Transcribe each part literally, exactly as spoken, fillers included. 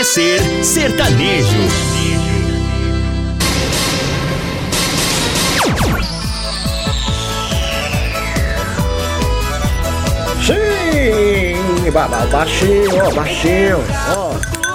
Amanhecer Sertanejo. Sim, ba ba baixinho, ó, baixinho, ó.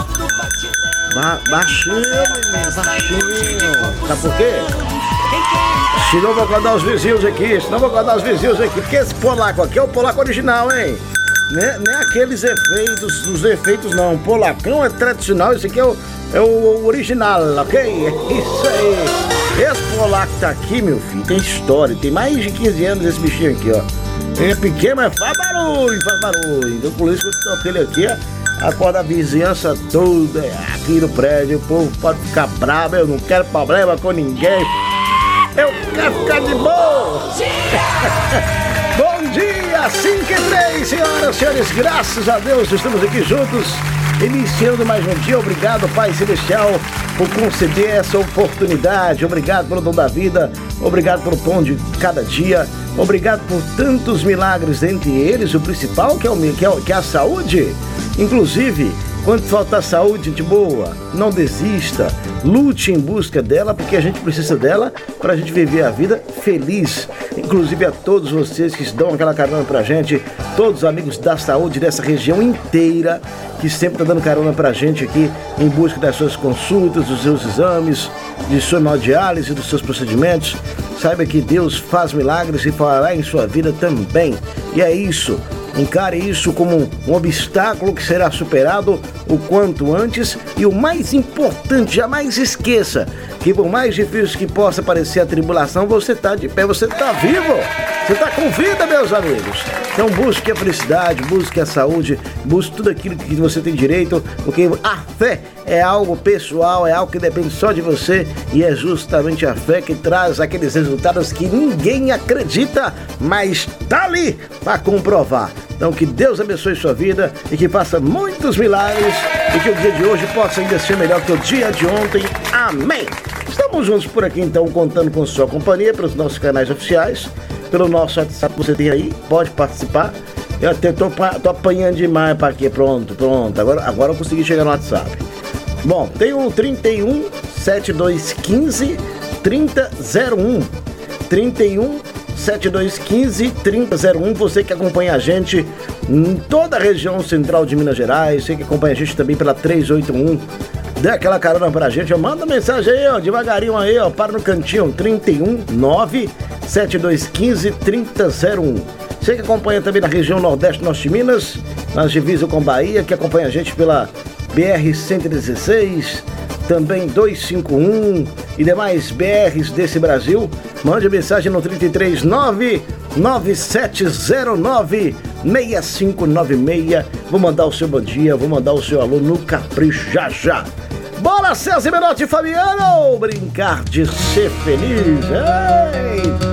Ba baixinho, menino, baixinho. Sabe por quê? Senão eu vou acordar os vizinhos aqui, senão eu vou acordar os vizinhos aqui, porque esse polaco aqui é o polaco original, hein? Nem, nem aqueles efeitos, os efeitos não, o polacão é tradicional, esse aqui é o, é o original, ok? É isso aí. Esse polaco tá aqui, meu filho, tem história, tem mais de quinze anos esse bichinho aqui, ó. Ele é pequeno, mas faz barulho, faz barulho. Então por isso que eu toquei ele aqui, ó, acorda a vizinhança toda aqui no prédio, o povo pode ficar bravo, eu não quero problema com ninguém. Eu quero ficar de boa! Bom dia, cinco e três, senhoras e senhores, graças a Deus estamos aqui juntos, iniciando mais um dia. Obrigado, Pai Celestial, por conceder essa oportunidade. Obrigado pelo dom da vida, obrigado pelo pão de cada dia, obrigado por tantos milagres, entre eles o principal, que é, o, que é, que é a saúde. Inclusive, quando faltar saúde, gente boa, não desista, lute em busca dela, porque a gente precisa dela para a gente viver a vida feliz. Inclusive a todos vocês que dão aquela carona pra gente, todos os amigos da saúde dessa região inteira, que sempre tá dando carona pra gente aqui em busca das suas consultas, dos seus exames, de sua hemodiálise, dos seus procedimentos. Saiba que Deus faz milagres e fará em sua vida também. E é isso. Encare isso como um obstáculo que será superado o quanto antes, e o mais importante, jamais esqueça que por mais difícil que possa parecer a tribulação, você está de pé, você está vivo, você está com vida, meus amigos. Então busque a felicidade, busque a saúde, busque tudo aquilo que você tem direito, porque a fé é algo pessoal, é algo que depende só de você, e é justamente a fé que traz aqueles resultados que ninguém acredita, mas tá ali para comprovar. Então que Deus abençoe sua vida e que faça muitos milagres, e que o dia de hoje possa ainda ser melhor que o dia de ontem. Amém! Estamos juntos por aqui então, contando com sua companhia pelos nossos canais oficiais, pelo nosso WhatsApp que você tem aí, pode participar. Eu até tô, tô apanhando demais para aqui, pronto, pronto, agora, agora eu consegui chegar no WhatsApp. Bom, tem o trinta e um, setenta e dois, quinze, trinta, zero um, trinta e um, setenta e dois, quinze, trinta, zero um, você que acompanha a gente em toda a região central de Minas Gerais, você que acompanha a gente também pela trezentos e oitenta e um, dê aquela carona pra gente, manda mensagem aí, ó, devagarinho aí, ó, para no cantinho, trinta e um, nove, setenta e dois, quinze, trinta, zero um. Você que acompanha também na região nordeste norte de Minas, nas divisas com Bahia, que acompanha a gente pela B R cento e dezesseis, também duzentos e cinquenta e um e demais B Rs desse Brasil, mande mensagem no trinta e três, nove, nove sete zero nove, seis cinco nove seis. Vou mandar o seu bom dia, vou mandar o seu alô no capricho já já. Bora, César Menotti e Fabiano, brincar de ser feliz. Ei!